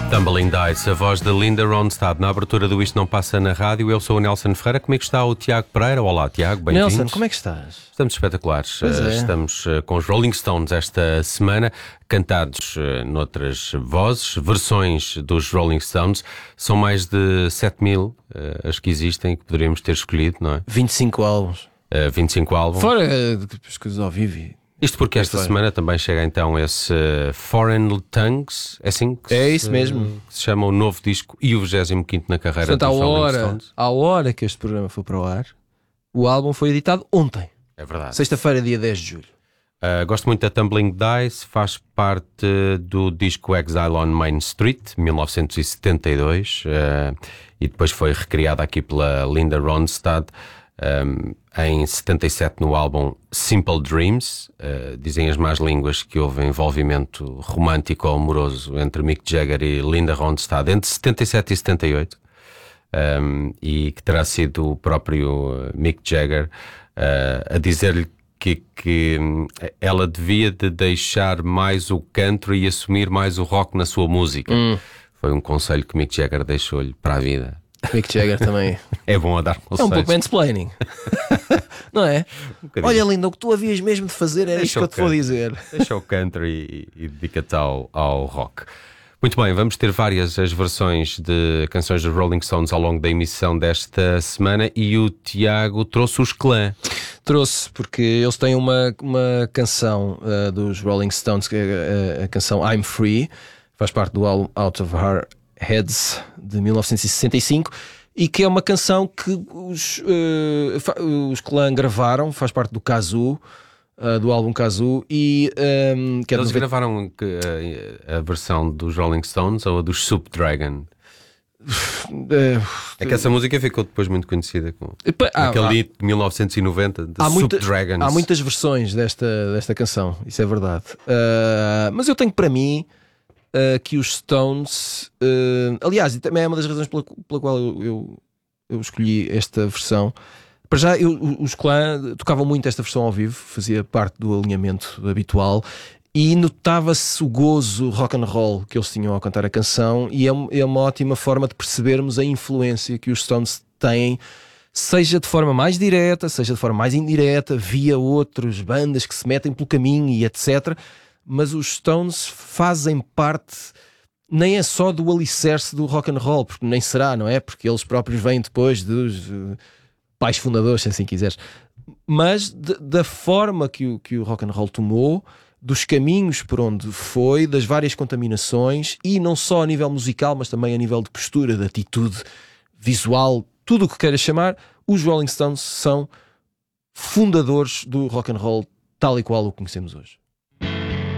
Tumbling Dice, a voz de Linda Ronstadt na abertura do Isto Não Passa na Rádio. Eu sou o Nelson Ferreira. Como é que está o Tiago Pereira? Olá, Tiago, bem-vindos. Nelson, como é que estás? Estamos espetaculares. É. Estamos com os Rolling Stones esta semana, cantados noutras vozes, versões dos Rolling Stones. São mais de 7.000 as que existem, que poderíamos ter escolhido, não é? 25 álbuns. 25 álbuns. Fora as coisas ao vivo. Isto porque esta semana também chega então esse Foreign Tongues, é assim que isso mesmo. que se chama o novo disco e o 25º na carreira Portanto, dos Rolling Stones. à hora que este programa foi para o ar, o álbum foi editado ontem, É verdade. sexta-feira, dia 10 de julho. Gosto muito da Tumbling Dice, faz parte do disco Exile on Main Street, 1972, e depois foi recriada aqui pela Linda Ronstadt em 77 no álbum Simple Dreams. Dizem as más línguas que houve envolvimento romântico ou amoroso entre Mick Jagger e Linda Ronstadt entre 77 e 78, e que terá sido o próprio Mick Jagger a dizer-lhe que ela devia de deixar mais o country e assumir mais o rock na sua música. Foi um conselho que Mick Jagger deixou-lhe para a vida. Mick Jagger também. É bom a dar É conselhos. um pouco mansplaining. Não é? Olha, Linda, o que tu havias mesmo de fazer era isto que eu te vou dizer. Deixa o country e dedica-te ao rock. Muito bem, vamos ter várias as versões de canções dos Rolling Stones ao longo da emissão desta semana, e o Tiago trouxe os Clã. Trouxe, porque eles têm uma canção dos Rolling Stones, que é a canção I'm Free, faz parte do álbum Out of Our Heads de 1965, e que é uma canção que os Clã gravaram, faz parte do Kazoo, do álbum Kazoo, e que Eles gravaram a versão dos Rolling Stones ou a dos Soup Dragon? É que essa música ficou depois muito conhecida com aquele de 1990 de Soup Dragons. Há muitas versões desta canção, isso é verdade. Mas eu tenho para mim que os Stones, aliás, e também é uma das razões pela qual eu escolhi esta versão. Para já, os Clã tocavam muito esta versão ao vivo, fazia parte do alinhamento habitual, e notava-se o gozo rock and roll que eles tinham ao cantar a canção, e é uma ótima forma de percebermos a influência que os Stones têm, seja de forma mais direta, seja de forma mais indireta, via outras bandas que se metem pelo caminho e etc. Mas os Stones fazem parte, nem é só do alicerce do rock and roll, porque nem será, não é? Porque eles próprios vêm depois dos pais fundadores, se assim quiseres, mas da forma que o rock and roll tomou, dos caminhos por onde foi, das várias contaminações, e não só a nível musical, mas também a nível de postura, de atitude visual, tudo o que queiras chamar. Os Rolling Stones são fundadores do rock and roll tal e qual o conhecemos hoje.